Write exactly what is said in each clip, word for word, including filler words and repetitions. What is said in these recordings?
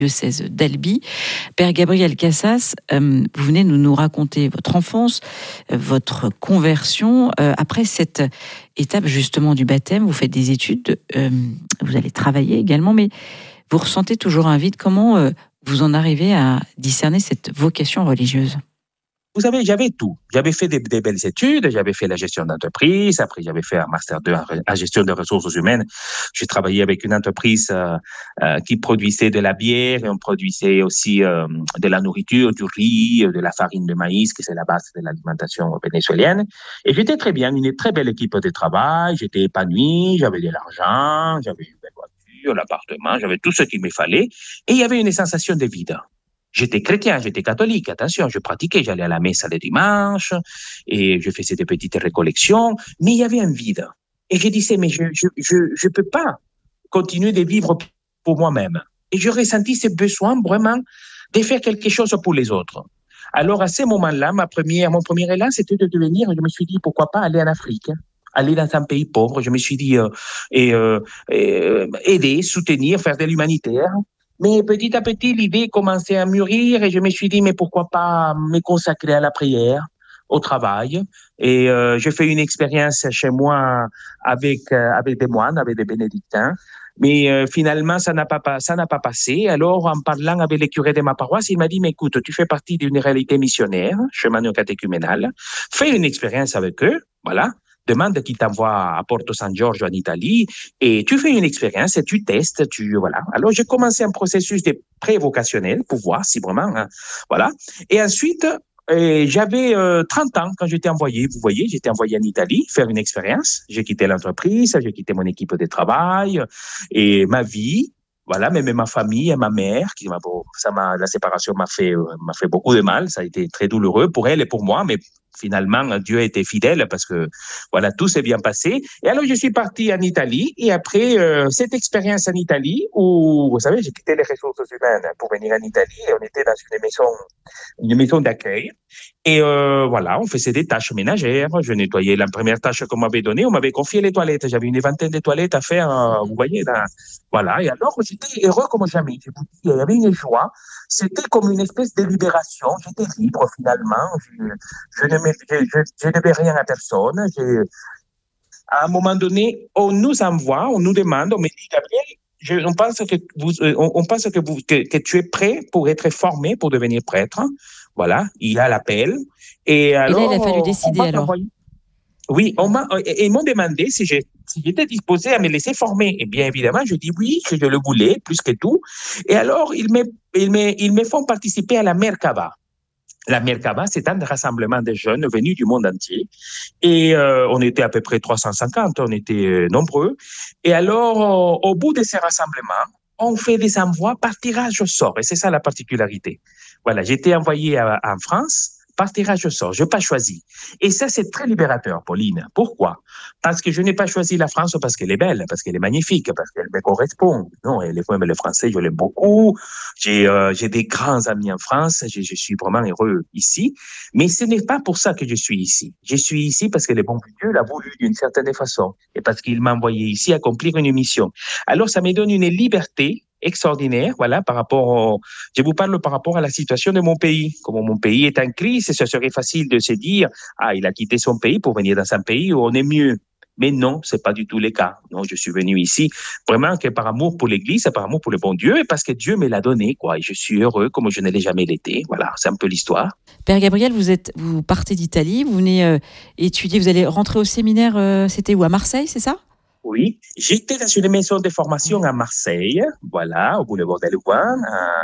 diocèse d'Albi. Père Gabriel Casas, euh, vous venez nous, nous raconter votre enfance, euh, votre conversion. Euh, après cette étape justement du baptême, vous faites des études, euh, vous allez travailler également, mais vous ressentez toujours un vide. Comment euh, vous en arrivez à discerner cette vocation religieuse ? Vous savez, j'avais tout. J'avais fait des, des belles études, j'avais fait la gestion d'entreprise, après j'avais fait un master deux en gestion de ressources humaines. J'ai travaillé avec une entreprise euh, euh, qui produisait de la bière et on produisait aussi euh, de la nourriture, du riz, de la farine de maïs, qui c'est la base de l'alimentation vénézuélienne. Et j'étais très bien, une très belle équipe de travail, j'étais épanoui, j'avais de l'argent, j'avais une belle voiture, l'appartement, j'avais tout ce qu'il me fallait. Et il y avait une sensation de vide. J'étais chrétien, j'étais catholique, attention, je pratiquais, j'allais à la messe le dimanche et je faisais des petites récollections, mais il y avait un vide. Et je disais, mais je je je je peux pas continuer de vivre pour moi-même. Et je ressentis ce besoin vraiment de faire quelque chose pour les autres. Alors à ce moment-là, ma première, mon premier élan, c'était de devenir, je me suis dit, pourquoi pas aller en Afrique, aller dans un pays pauvre. Je me suis dit, euh, et, euh, et, aider, soutenir, faire de l'humanitaire. Mais petit à petit, l'idée commençait à mûrir et je me suis dit, mais pourquoi pas me consacrer à la prière, au travail. Et euh, j'ai fait une expérience chez moi avec, euh, avec des moines, avec des bénédictins. Mais euh, finalement, ça n'a pas, ça n'a pas passé. Alors, en parlant avec les curés de ma paroisse, il m'a dit, mais écoute, tu fais partie d'une réalité missionnaire, chemin catéchuménal. Fais une expérience avec eux, voilà. Demande qui t'envoie à Porto San Giorgio en Italie et tu fais une expérience et tu testes, tu voilà. Alors j'ai commencé un processus de pré-vocationnel pour voir si vraiment hein, voilà. Et ensuite euh, j'avais euh, trente ans quand j'étais envoyé. Vous voyez, j'étais envoyé en Italie faire une expérience. J'ai quitté l'entreprise, j'ai quitté mon équipe de travail et ma vie. Voilà, même ma famille et ma mère, qui m'a, ça m'a, la séparation m'a fait, m'a fait beaucoup de mal. Ça a été très douloureux pour elle et pour moi, mais finalement, Dieu a été fidèle parce que, voilà, tout s'est bien passé. Et alors, je suis parti en Italie et après euh, cette expérience en Italie où, vous savez, j'ai quitté les ressources humaines pour venir en Italie et on était dans une maison, une maison d'accueil. Et euh, voilà, on faisait des tâches ménagères. Je nettoyais la première tâche qu'on m'avait donnée. On m'avait confié les toilettes. J'avais une vingtaine de toilettes à faire, euh, vous voyez. Dans... Voilà. Et alors, j'étais heureux comme jamais. Je vous dis, il y avait une joie. C'était comme une espèce de libération. J'étais libre finalement. Je, je, ne, me, je, je, je ne devais rien à personne. Je... À un moment donné, on nous envoie, on nous demande, on me dit, Gabriel, je, on pense que vous, on, on pense que, vous, que, que tu es prêt pour être formé pour devenir prêtre. Voilà, il y a l'appel. Et, alors, et là, il a fallu décider alors. Envoyé... Oui, on m'a, et ils m'ont demandé si, j'ai, si j'étais disposé à me laisser former. Et bien évidemment, je dis oui, que je le voulais, plus que tout. Et alors, ils me, ils me, ils me font participer à la Merkava. La Merkava, c'est un rassemblement de jeunes venus du monde entier. Et euh, on était à peu près trois cent cinquante, on était euh, nombreux. Et alors, euh, au bout de ces rassemblements, on fait des envois par tirage au sort. Et c'est ça la particularité. Voilà, j'ai été envoyé à, en France par tirage au sort. Je n'ai pas choisi. Et ça, c'est très libérateur, Pauline. Pourquoi? Parce que je n'ai pas choisi la France parce qu'elle est belle, parce qu'elle est magnifique, parce qu'elle me correspond. Non, elle est même le français, je l'aime beaucoup. J'ai, euh, j'ai des grands amis en France. Je, je suis vraiment heureux ici. Mais ce n'est pas pour ça que je suis ici. Je suis ici parce que le bon Dieu l'a voulu d'une certaine façon. Et parce qu'il m'a envoyé ici accomplir une mission. Alors, ça me donne une liberté extraordinaire, voilà, par rapport au, je vous parle par rapport à la situation de mon pays. Comme mon pays est en crise, ce serait facile de se dire, ah, il a quitté son pays pour venir dans un pays où on est mieux. Mais non, c'est pas du tout le cas. Non, je suis venu ici vraiment que par amour pour l'Église, par amour pour le bon Dieu et parce que Dieu me l'a donné, quoi. Et je suis heureux comme je ne l'ai jamais été. Voilà, c'est un peu l'histoire. Père Gabriel, vous êtes, vous partez d'Italie, vous venez euh, étudier, vous allez rentrer au séminaire, euh, c'était où, à Marseille, c'est ça? Oui, j'étais dans une maison de formation à Marseille, voilà, au boulevard des Louvains,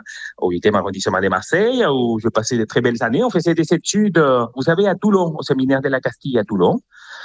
au huitième arrondissement de Marseille, où je passais de très belles années. On faisait des études, vous savez, à Toulon, au séminaire de la Castille à Toulon.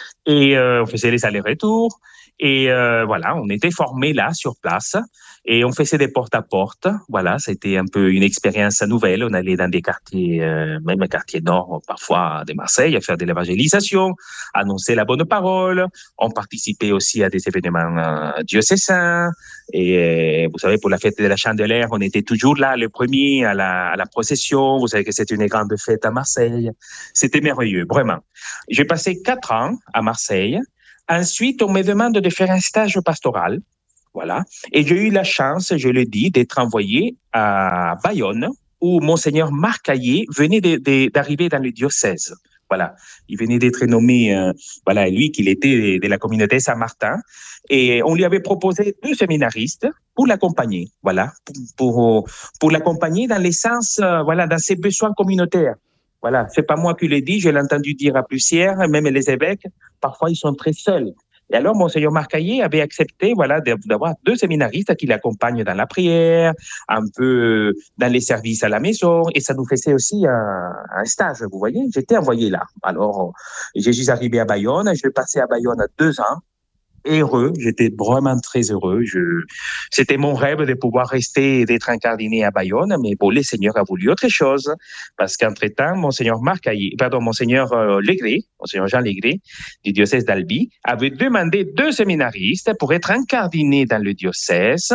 Et euh, on faisait les allers-retours. Et euh, voilà, on était formés là, sur place. Et on faisait des porte-à-porte. Voilà, c'était un peu une expérience nouvelle. On allait dans des quartiers, euh, même quartiers nord, parfois, de Marseille, à faire de l'évangélisation, annoncer la bonne parole. On participait aussi à des événements euh, diocésains. Et euh, vous savez, pour la fête de la Chandeleur, on était toujours là, le premier, à la, à la procession. Vous savez que c'est une grande fête à Marseille. C'était merveilleux, vraiment. J'ai passé quatre ans à Marseille. Ensuite, on me demande de faire un stage pastoral. Voilà. Et j'ai eu la chance, je le dis, d'être envoyé à Bayonne, où Monseigneur Marc Caillé venait de, de, d'arriver dans le diocèse. Voilà. Il venait d'être nommé, euh, voilà, lui, qu'il était de la communauté Saint-Martin. Et on lui avait proposé deux séminaristes pour l'accompagner. Voilà. Pour, pour, pour l'accompagner dans l'essence, euh, voilà, dans ses besoins communautaires. Voilà. C'est pas moi qui l'ai dit, je l'ai entendu dire à plusieurs, même les évêques. Parfois, ils sont très seuls. Et alors, Monseigneur Marc Caillé avait accepté, voilà, d'avoir deux séminaristes qui l'accompagnent dans la prière, un peu dans les services à la maison, et ça nous faisait aussi un, un stage, vous voyez. J'étais envoyé là. Alors, je suis arrivé à Bayonne, je passé à Bayonne deux ans, heureux, j'étais vraiment très heureux. Je... C'était mon rêve de pouvoir rester et d'être incardiné à Bayonne, mais bon, le Seigneur a voulu autre chose, parce qu'entre-temps, Monseigneur Marc Caillé, pardon, Monseigneur euh, Légré, Monseigneur Jean Légré, du diocèse d'Albi, avait demandé deux séminaristes pour être incardinés dans le diocèse.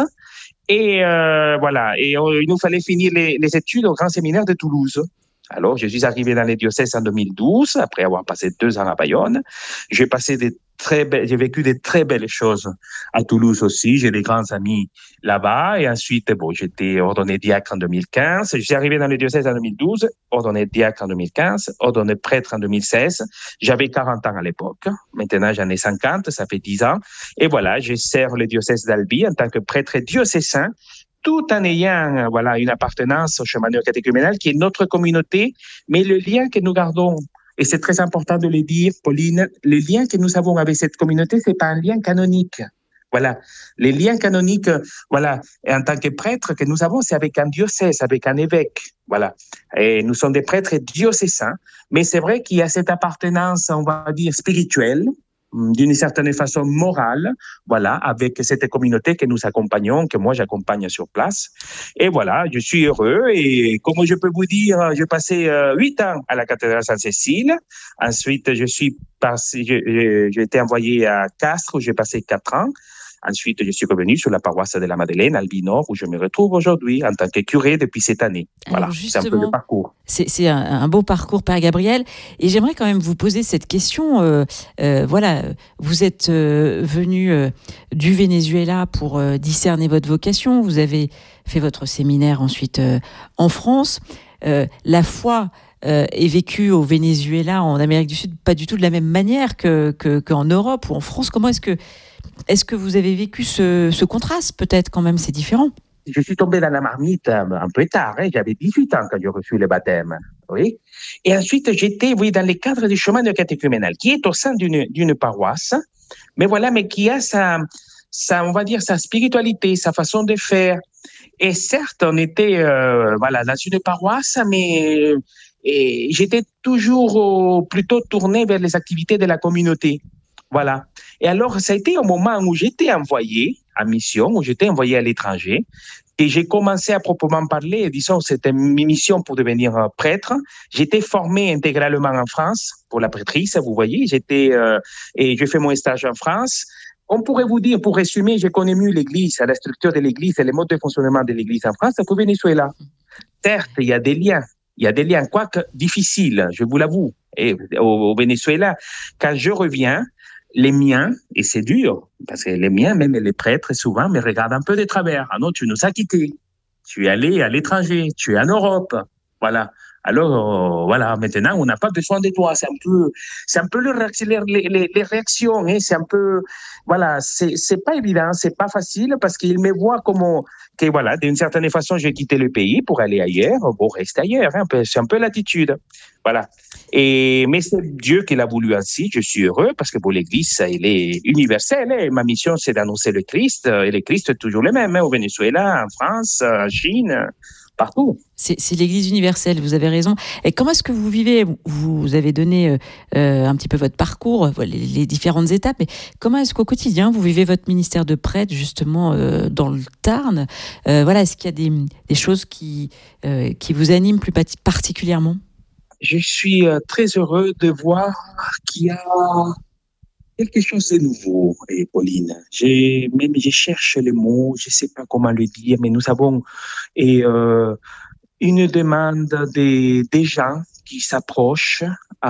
Et euh, voilà, et euh, il nous fallait finir les, les études au Grand Séminaire de Toulouse. Alors, je suis arrivé dans les diocèses en deux mille douze, après avoir passé deux ans à Bayonne. J'ai passé des très belles, j'ai vécu des très belles choses à Toulouse aussi. J'ai des grands amis là-bas. Et ensuite, bon, j'étais ordonné diacre en deux mille quinze. Je suis arrivé dans les diocèses en deux mille douze, ordonné diacre en deux mille quinze, ordonné prêtre en deux mille seize. J'avais quarante ans à l'époque. Maintenant, j'en ai cinquante, ça fait dix ans. Et voilà, je sers le diocèse d'Albi en tant que prêtre diocésain, tout en ayant voilà, une appartenance au chemin catéchuménal qui est notre communauté, mais le lien que nous gardons, et c'est très important de le dire, Pauline, le lien que nous avons avec cette communauté, c'est pas un lien canonique. Voilà, les liens canoniques, voilà, et en tant que prêtre que nous avons, c'est avec un diocèse, avec un évêque, voilà. Et nous sommes des prêtres diocésains, mais c'est vrai qu'il y a cette appartenance, on va dire, spirituelle, d'une certaine façon morale, voilà, avec cette communauté que nous accompagnons, que moi j'accompagne sur place. Et voilà, je suis heureux et comme je peux vous dire, j'ai passé huit ans à la cathédrale Sainte-Cécile. Ensuite, je suis passé, j'ai été envoyé à Castres où j'ai passé quatre ans. Ensuite, je suis revenu sur la paroisse de la Madeleine, Albi Nord, où je me retrouve aujourd'hui en tant que curé depuis cette année. Voilà, c'est un peu le parcours. C'est, c'est un, un beau parcours, Père Gabriel. Et j'aimerais quand même vous poser cette question. Euh, euh, voilà, vous êtes euh, venu euh, du Venezuela pour euh, discerner votre vocation. Vous avez fait votre séminaire ensuite euh, en France. Euh, la foi euh, est vécue au Venezuela, en Amérique du Sud, pas du tout de la même manière que, que, qu'en Europe ou en France. Comment est-ce que Est-ce que vous avez vécu ce, ce contraste, peut-être, quand même, c'est différent? Je suis tombé dans la marmite un peu tard, hein. J'avais dix-huit ans quand j'ai reçu le baptême, oui. Et ensuite, j'étais, oui, dans le cadre du chemin de catéchuménal, qui est au sein d'une, d'une paroisse, mais voilà, mais qui a sa, sa, on va dire, sa spiritualité, sa façon de faire. Et certes, on était, euh, voilà, dans une paroisse, mais et j'étais toujours euh, plutôt tourné vers les activités de la communauté. Voilà. Et alors, ça a été au moment où j'étais envoyé en mission, où j'étais envoyé à l'étranger, et j'ai commencé à proprement parler, disons, c'était une mission pour devenir prêtre. J'étais formé intégralement en France pour la prêtrise, vous voyez. J'étais, euh, et j'ai fait mon stage en France. On pourrait vous dire, pour résumer, j'ai connu mieux l'Église, la structure de l'Église et les modes de fonctionnement de l'Église en France qu'au Venezuela. Certes, il y a des liens. Il y a des liens, quoique difficiles, je vous l'avoue. Et au, au Venezuela, quand je reviens, les miens, et c'est dur, parce que les miens, même les prêtres, souvent, me regardent un peu de travers. Ah non, tu nous as quittés. Tu es allé à l'étranger. Tu es en Europe. Voilà. Alors, euh, voilà, maintenant, on n'a pas besoin de toi. C'est un peu, c'est un peu le, les, les, les réactions, hein. C'est un peu, voilà, c'est, c'est pas évident, c'est pas facile parce qu'ils me voient comme, que voilà, d'une certaine façon, j'ai quitté le pays pour aller ailleurs. Bon, reste ailleurs, hein. C'est un peu l'attitude. Voilà. Et, mais c'est Dieu qui l'a voulu ainsi. Je suis heureux parce que pour l'Église, elle est universelle. Hein. Ma mission, c'est d'annoncer le Christ. Et le Christ est toujours le même, hein, au Venezuela, en France, en Chine. Partout. C'est, c'est l'Église universelle, vous avez raison. Et comment est-ce que vous vivez? Vous avez donné euh, un petit peu votre parcours, les, les différentes étapes, mais comment est-ce qu'au quotidien, vous vivez votre ministère de prêtre, justement, euh, dans le Tarn? euh, Voilà, est-ce qu'il y a des, des choses qui, euh, qui vous animent plus particulièrement? Je suis euh, très heureux de voir qu'il y a quelque chose de nouveau, et Pauline. J'ai, même je cherche les mots, je ne sais pas comment le dire, mais nous avons et, euh, une demande des, des gens qui s'approchent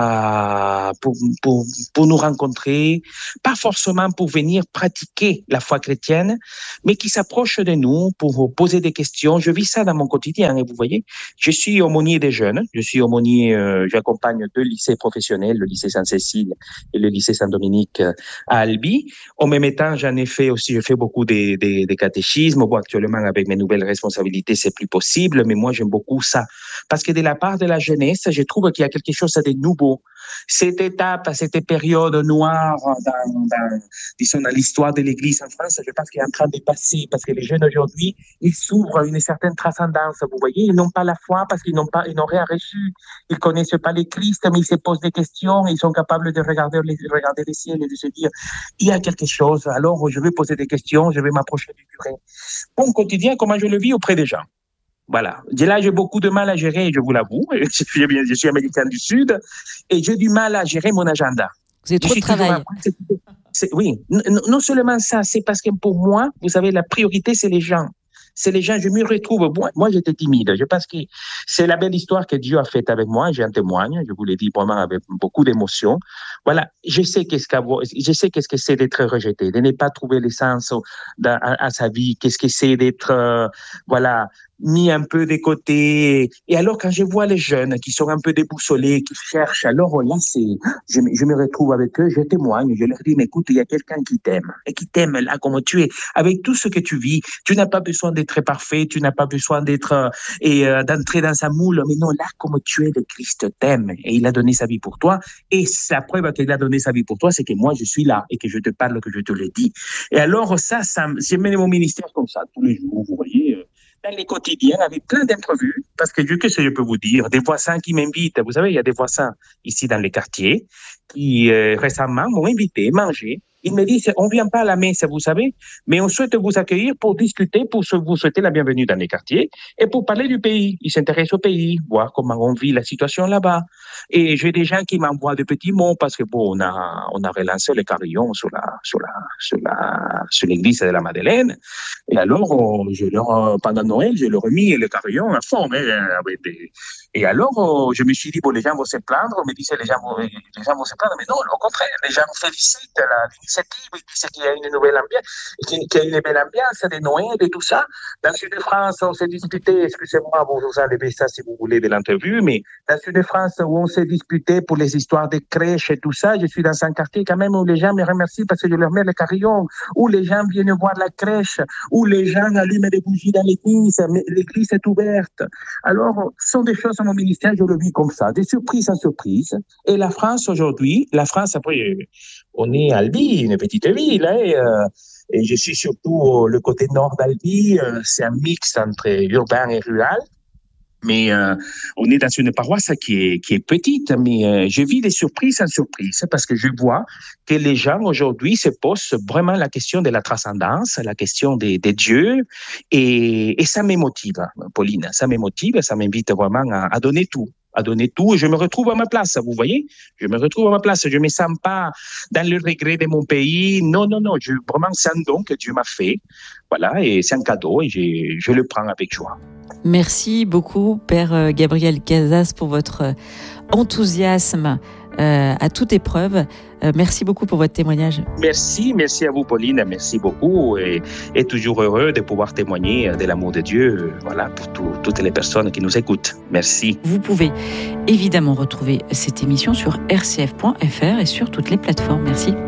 euh, pour, pour, pour nous rencontrer, pas forcément pour venir pratiquer la foi chrétienne, mais qui s'approchent de nous pour poser des questions. Je vis ça dans mon quotidien, et vous voyez, je suis aumônier des jeunes, je suis aumônier, euh, j'accompagne deux lycées professionnels, le lycée Sainte-Cécile et le lycée Saint-Dominique euh, à Albi. En même temps, j'en ai fait aussi, je fais beaucoup des, des, des catéchismes. Bon, actuellement, avec mes nouvelles responsabilités, c'est plus possible, mais moi, j'aime beaucoup ça. Parce que de la part de la jeunesse, je trouve qu'il y a quelque chose de nouveau. Cette étape, cette période noire dans, dans, disons, dans l'histoire de l'Église en France, je pense qu'il est en train de passer, parce que les jeunes aujourd'hui, ils s'ouvrent à une certaine transcendance. Vous voyez, ils n'ont pas la foi parce qu'ils n'ont pas, ils n'ont rien reçu. Ils connaissent pas les Christ, mais ils se posent des questions, ils sont capables de regarder les, regarder les ciels et de se dire, il y a quelque chose, alors je vais poser des questions, je vais m'approcher du curé. Mon quotidien, comment je le vis auprès des gens. Voilà. Là, j'ai beaucoup de mal à gérer, je vous l'avoue. Je suis, je suis américain du Sud et j'ai du mal à gérer mon agenda. Vous avez trop de travail. C'est, c'est, oui. Non, non seulement ça, c'est parce que pour moi, vous savez, la priorité, c'est les gens. C'est les gens, je me retrouve. Moi, moi, j'étais timide. Je pense que c'est la belle histoire que Dieu a faite avec moi. J'en témoigne. Je vous l'ai dit vraiment avec beaucoup d'émotion. Voilà. Je sais qu'est-ce qu'avoir, je sais qu'est-ce que c'est d'être rejeté, de ne pas trouver l'essence à, à sa vie. Qu'est-ce que c'est d'être, euh, voilà, mis un peu de côté. Et alors, quand je vois les jeunes qui sont un peu déboussolés, qui cherchent, alors là, c'est, je, je me retrouve avec eux, je témoigne, je leur dis, mais écoute, il y a quelqu'un qui t'aime, et qui t'aime là comme tu es, avec tout ce que tu vis. Tu n'as pas besoin d'être très parfait, tu n'as pas besoin d'être, euh, et euh, d'entrer dans sa moule, mais non, là, comme tu es, le Christ t'aime, et il a donné sa vie pour toi. Et la preuve qu'il a donné sa vie pour toi, c'est que moi, je suis là, et que je te parle, que je te le dis. Et alors, ça, ça, j'ai mené mon ministère comme ça, tous les jours, vous voyez, euh, dans les quotidiens, avec plein d'imprévus, parce que Dieu, qu'est-ce que je peux vous dire? Des voisins qui m'invitent, vous savez, il y a des voisins ici dans les quartiers qui euh, récemment m'ont invité à manger. Ils me disent, on vient pas à la messe, vous savez, mais on souhaite vous accueillir pour discuter, pour vous souhaiter la bienvenue dans les quartiers et pour parler du pays. Ils s'intéressent au pays, voir comment on vit la situation là-bas. Et j'ai des gens qui m'envoient de petits mots parce que bon, on a, on a relancé le carillon sur la, sur la, sur la, sur l'église de la Madeleine. Et alors, je leur, pendant Noël, je leur ai mis le carillon à fond, hein, avec des... Et alors, je me suis dit, bon, les gens vont se plaindre, on me disait, les gens vont, les gens vont se plaindre, mais non, au contraire, les gens félicitent la, l'initiative, ils disent qu'il y a une nouvelle ambiance, qu'il y a une belle ambiance de Noël et tout ça. Dans le sud de France, on s'est disputé, excusez-moi, bon, je vous enlève ça si vous voulez de l'interview, mais dans le sud de France, où on s'est disputé pour les histoires de crèches et tout ça, je suis dans un quartier quand même où les gens me remercient parce que je leur mets le carillon, où les gens viennent voir la crèche, où les gens allument des bougies dans l'église, mais l'église est ouverte. Alors, ce sont des choses à mon ministère, je le vis comme ça, des surprises en surprises. Et la France aujourd'hui, la France, après, on est à Albi, une petite ville, hein, et, euh, et je suis surtout le côté nord d'Albi, euh, c'est un mix entre urbain et rural. Mais euh, on est dans une paroisse qui est, qui est petite, mais euh, je vis des surprises en surprises parce que je vois que les gens aujourd'hui se posent vraiment la question de la transcendance, la question des, des dieux, et, et ça me motive, Pauline, ça me motive, ça m'invite vraiment à, à donner tout. à donner tout et je me retrouve à ma place, vous voyez, je me retrouve à ma place, je ne me sens pas dans le regret de mon pays, non, non, non, je vraiment c'est un don que Dieu m'a fait, voilà, et c'est un cadeau et je, je le prends avec joie. Merci beaucoup, Père Gabriel Casas, pour votre enthousiasme euh, à toute épreuve. Euh, merci beaucoup pour votre témoignage. Merci, merci à vous, Pauline, merci beaucoup et, et toujours heureux de pouvoir témoigner de l'amour de Dieu, voilà, pour tout, toutes les personnes qui nous écoutent. Merci. Vous pouvez évidemment retrouver cette émission sur r c f point f r et sur toutes les plateformes. Merci.